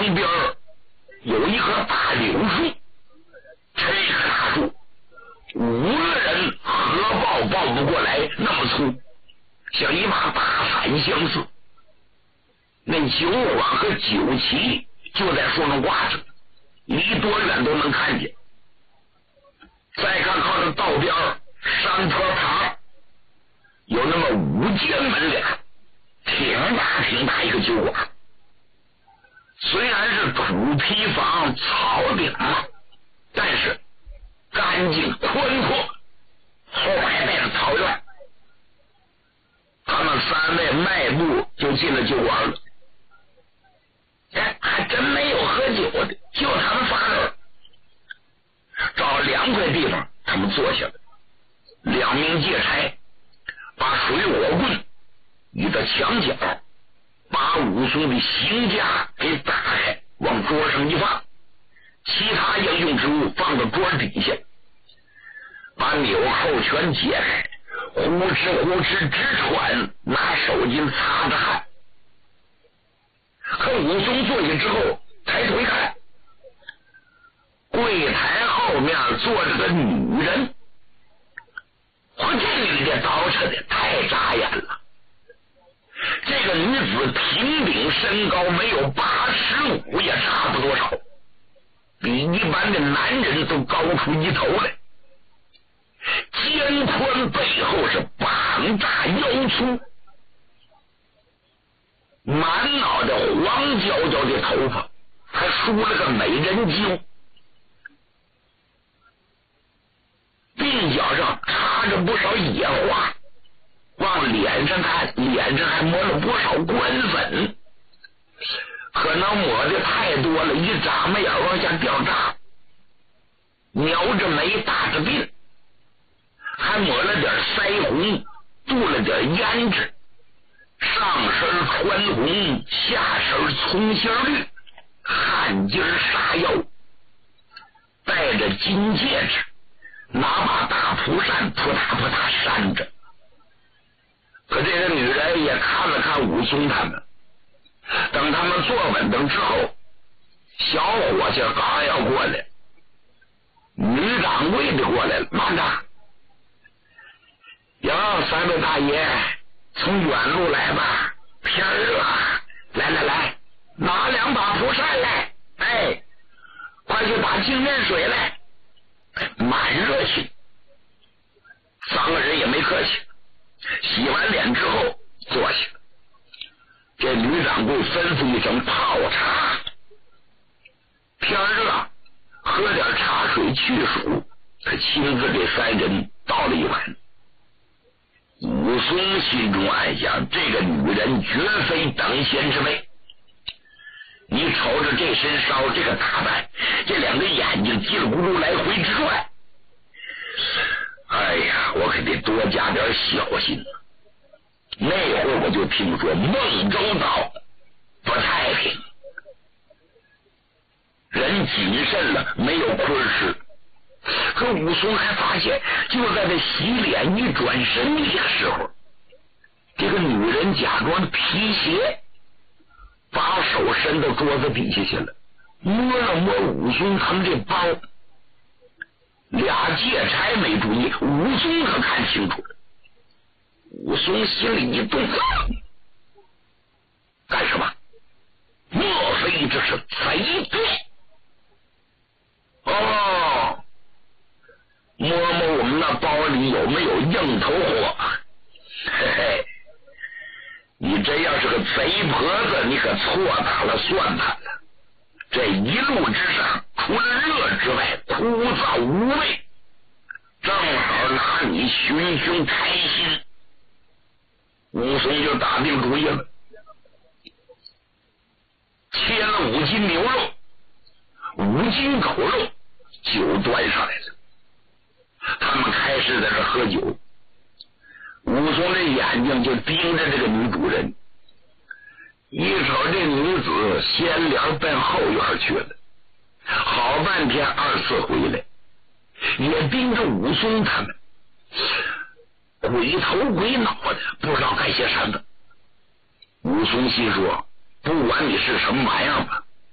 北边有一棵大柳树，这棵大树5个人合抱不过来，那么粗，像一把大伞相似。那酒幌和酒旗就在树上挂着，离多远都能看见。再看靠着道边山坡旁有那么5间门脸，挺大一个酒馆。虽然是土坯房草顶，但是干净宽阔，后面带着草院。他们3位迈步就进了酒馆了。还真没有喝酒的，就他们仨人。找2块地方，他们坐下了。2名借差把水火棍与到墙角，把武松的行枷给打开，往桌上一放，其他应用之物放到桌底下，把纽扣全解开，呼哧直喘，拿手巾擦着汗。可武松坐下之后，抬头一看，柜台后面坐着个女人。这女的捯饬的太扎眼了。这个女子平顶身高没有85，也差不多少，比一般的男人都高出一头来。肩宽背厚，是膀大腰粗，满脑袋黄焦焦的头发，还梳了个美人揪，鬓角上插着不少野花，往脸上看，脸上还抹了不少官粉，可能抹的太多了，一眨巴眼往下掉渣，描着眉，打着鬓，还抹了点腮红，镀了点胭脂，上身穿红，下身葱心绿，汗巾纱腰，戴着金戒指，拿把大蒲扇扑嗒扑嗒扇着。可这个女人也看了看武松他们，等他们坐稳当之后，小伙计刚要过来，女掌柜的过来了，慢着，哟，3位大爷从远路来吧，天热，来，拿2把蒲扇来，哎，快去打净面水来，满热情。3个人也没客气，洗完脸之后坐下。这女掌柜吩咐一声泡茶，天热，喝点茶水去暑，他亲自给3人倒了一碗。武松心中暗想，这个女人绝非等闲之辈。你瞅着这身烧，这个打扮，这2个眼睛叽里咕噜来回直转，哎呀，我可得多加点小心。那会儿我就听说孟州岛不太平，人谨慎了，没有亏吃。可武松还发现，就在这洗脸一转身的时候，这个女人假装皮鞋，把手伸到桌子底下去了，摸了摸武松他们这包。俩借差没注意，武松可看清楚了。武松心里一动，干什么？莫非这是贼队？哦，摸摸我们那包里有没有硬头货？嘿嘿，你真要是个贼婆子，你可错打了算盘了。这一路之上，除了热之外，枯燥无味，正好拿你寻开心。武松就打定主意了，切了5斤牛肉，5斤狗肉，酒端上来了。他们开始在这喝酒，武松的眼睛就盯着这个女主人，一瞅这女子先帘奔后院去了，好半天2次回来，也盯着武松他们，鬼头鬼脑的，不知道干些什么。武松心说，不管你是什么玩意儿吧，